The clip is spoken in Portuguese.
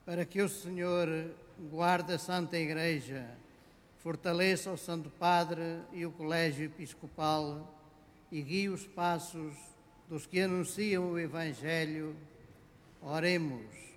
Para que o Senhor guarde a Santa Igreja, fortaleça o Santo Padre e o Colégio Episcopal e guie os passos dos que anunciam o Evangelho, oremos.